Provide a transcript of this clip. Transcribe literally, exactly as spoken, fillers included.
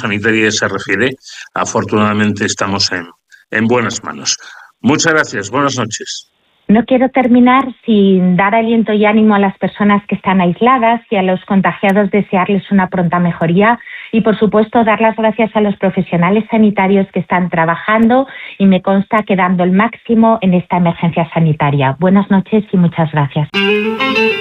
sanitaria se refiere, afortunadamente estamos en, en buenas manos. Muchas gracias, buenas noches. No quiero terminar sin dar aliento y ánimo a las personas que están aisladas y a los contagiados, desearles una pronta mejoría y, por supuesto, dar las gracias a los profesionales sanitarios que están trabajando y me consta que dando el máximo en esta emergencia sanitaria. Buenas noches y muchas gracias.